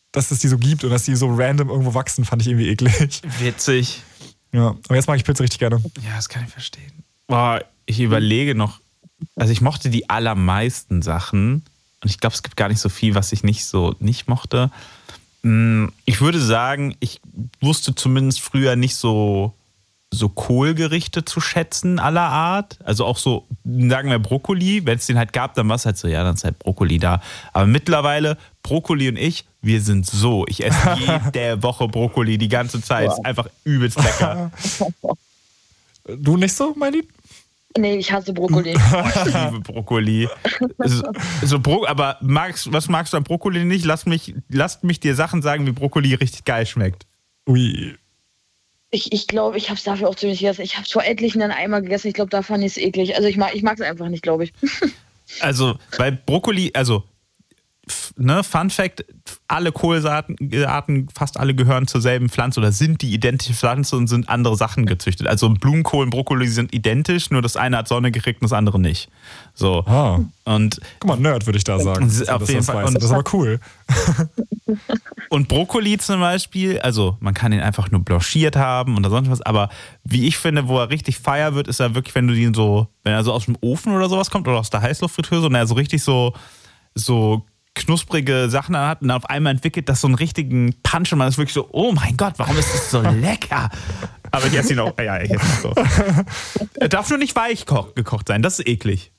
dass es die so gibt und dass die so random irgendwo wachsen, fand ich irgendwie eklig. Witzig. Ja, aber jetzt mag ich Pilze richtig gerne. Ja, das kann ich verstehen. Boah, ich überlege noch, also ich mochte die allermeisten Sachen und ich glaube, es gibt gar nicht so viel, was ich nicht mochte. Ich würde sagen, ich wusste zumindest früher nicht so Kohlgerichte zu schätzen aller Art. Also auch so, sagen wir Brokkoli, wenn es den halt gab, dann war es halt so, ja, dann ist halt Brokkoli da. Aber mittlerweile, Brokkoli und ich esse jede Woche Brokkoli die ganze Zeit. Ist einfach übelst lecker. Du nicht so, mein Lieb? Nee, ich hasse Brokkoli. Ich liebe Brokkoli. Aber was magst du an Brokkoli nicht? Lass mich dir Sachen sagen, wie Brokkoli richtig geil schmeckt. Ui. Ich glaube, ich habe es dafür auch ziemlich gegessen. Ich habe es vor etlichen dann einmal gegessen. Ich glaube, da fand ich es eklig. Also ich mag es einfach nicht, glaube ich. Also bei Brokkoli, Fun Fact, alle Kohlsaaten, fast alle gehören zur selben Pflanze oder sind die identische Pflanze und sind andere Sachen gezüchtet. Also Blumenkohl und Brokkoli sind identisch, nur das eine hat Sonne gekriegt und das andere nicht. So. Ah. Und guck mal, Nerd würde ich da sagen. Auf jeden Fall. Und das ist aber cool. Und Brokkoli zum Beispiel, also man kann ihn einfach nur blanchiert haben oder sonst was, aber wie ich finde, wo er richtig feier wird, ist er wirklich, wenn er so aus dem Ofen oder sowas kommt oder aus der Heißluftfritteuse und er so richtig so knusprige Sachen hat und dann auf einmal entwickelt das so einen richtigen Punch und man ist wirklich so, oh mein Gott, warum ist das so lecker? Aber ich esse ihn auch, ja, ich esse ihn so. Er darf nur nicht weich gekocht sein, das ist eklig.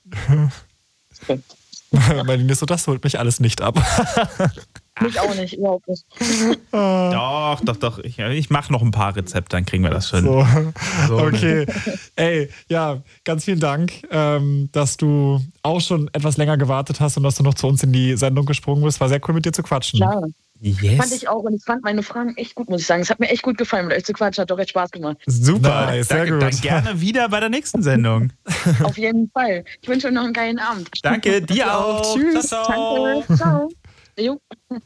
Mein ist so, das holt mich alles nicht ab. Mich auch nicht, überhaupt nicht. Doch. Ich mache noch ein paar Rezepte, dann kriegen wir das schon. So. Okay. Ey, ja, ganz vielen Dank, dass du auch schon etwas länger gewartet hast und dass du noch zu uns in die Sendung gesprungen bist. War sehr cool, mit dir zu quatschen. Klar. Yes. Fand ich auch und ich fand meine Fragen echt gut, muss ich sagen. Es hat mir echt gut gefallen, mit euch zu quatschen. Hat doch echt Spaß gemacht. Super, nice, sehr gut. Dann gerne wieder bei der nächsten Sendung. Auf jeden Fall. Ich wünsche euch noch einen geilen Abend. Danke, dir auch. Tschüss. Ciao. Danke, ciao. Jo.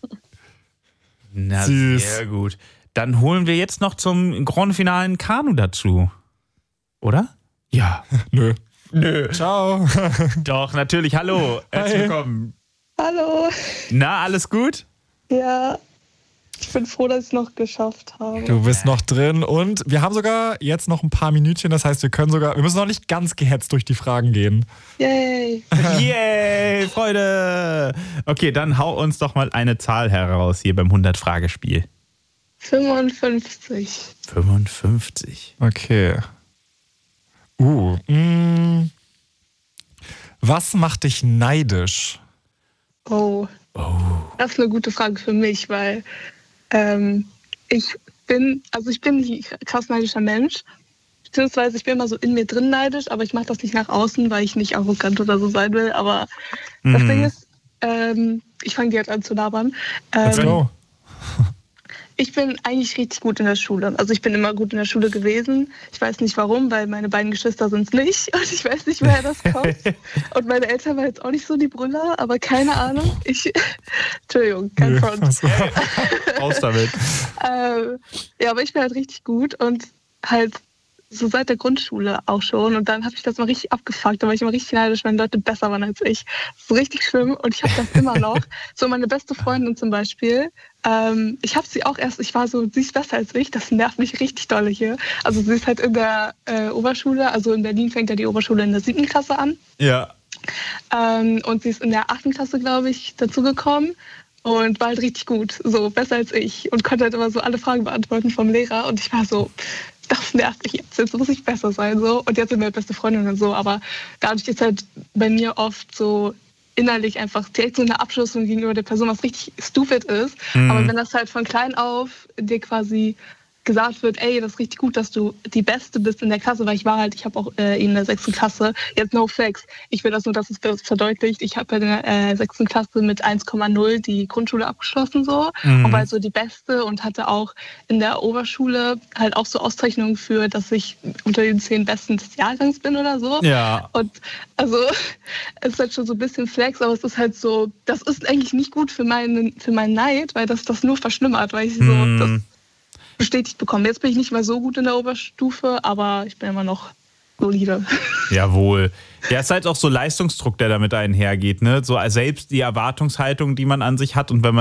Na, Süß. sehr gut. Dann holen wir jetzt noch zum Grand Finalen Kanu dazu. Oder? Ja. Nö. Ciao. Doch, natürlich. Hallo. Herzlich willkommen. Hallo. Na, alles gut? Ja, ich bin froh, dass ich es noch geschafft habe. Du bist noch drin und wir haben sogar jetzt noch ein paar Minütchen, das heißt, wir müssen noch nicht ganz gehetzt durch die Fragen gehen. Yay. Yay, Freude. Okay, dann hau uns doch mal eine Zahl heraus hier beim 100-Fragespiel. 55. 55. Okay. Was macht dich neidisch? Oh. Das ist eine gute Frage für mich, weil ich bin nicht ein krass neidischer Mensch. Beziehungsweise ich bin immer so in mir drin neidisch, aber ich mache das nicht nach außen, weil ich nicht arrogant oder so sein will. Aber das Ding ist, ich fange jetzt an zu labern. Let's go. Ich bin eigentlich richtig gut in der Schule. Also ich bin immer gut in der Schule gewesen. Ich weiß nicht warum, weil meine beiden Geschwister sind es nicht. Und ich weiß nicht, woher das kommt. Und meine Eltern waren jetzt auch nicht so die Brüller, aber keine Ahnung. Entschuldigung, kein Front. Raus damit. Ja, aber ich bin halt richtig gut und halt so seit der Grundschule auch schon. Und dann habe ich das mal richtig abgefuckt. Da war ich immer richtig neidisch, wenn Leute besser waren als ich. Das ist richtig schlimm und ich habe das immer noch. So meine beste Freundin zum Beispiel, ich habe sie auch erst, sie ist besser als ich, das nervt mich richtig dolle hier. Also sie ist halt in der Oberschule, also in Berlin fängt ja die Oberschule in der 7. Klasse an. Ja. Und sie ist in der 8. Klasse, glaube ich, dazugekommen. Und war halt richtig gut, so besser als ich. Und konnte halt immer so alle Fragen beantworten vom Lehrer. Und ich war so, das nervt mich jetzt muss ich besser sein. So. Und jetzt sind wir beste Freundinnen und so. Aber dadurch ist halt bei mir oft so innerlich einfach direkt so eine Abschlussung gegenüber der Person, was richtig stupid ist. Aber wenn das halt von klein auf dir quasi gesagt wird, ey, das ist richtig gut, dass du die Beste bist in der Klasse, weil ich habe auch in der 6. Klasse, jetzt no flex, ich will das nur, dass es verdeutlicht, ich habe in der 6. Klasse mit 1,0 die Grundschule abgeschlossen so und war so die Beste und hatte auch in der Oberschule halt auch so Auszeichnungen für, dass ich unter den 10 Besten des Jahrgangs bin oder so. Ja. Und also es ist halt schon so ein bisschen flex, aber es ist halt so, das ist eigentlich nicht gut für meinen Neid, weil das nur verschlimmert, weil ich so das bestätigt bekommen. Jetzt bin ich nicht mehr so gut in der Oberstufe, aber ich bin immer noch solide. Jawohl. Ja, es ist halt auch so Leistungsdruck, der damit einhergeht, ne? So selbst die Erwartungshaltung, die man an sich hat und wenn man